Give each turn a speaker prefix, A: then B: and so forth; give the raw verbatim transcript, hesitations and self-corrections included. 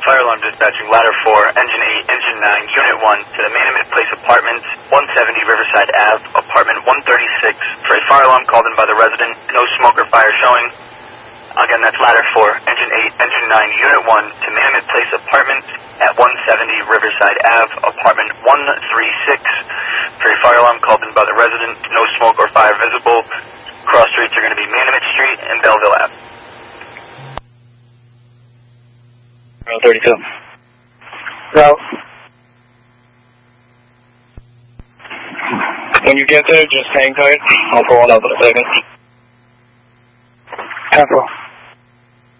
A: Fire alarm dispatching ladder four, engine eight, engine nine, unit one to the Manamint Place Apartments, one seventy Riverside Ave, apartment one thirty-six for a fire alarm called in by the resident. No smoke or fire showing. Again, that's ladder four, engine eight, engine nine, unit one to Manamint Place Apartments at one seventy Riverside Ave, apartment one thirty-six for a fire alarm called in by the resident. No smoke or fire visible. Cross streets are going to be Manamint Street and Belleville Ave.
B: Route thirty-two.
C: Route.
B: When you get there, just hang tight. I'll pull it up in a second.
C: Temporal.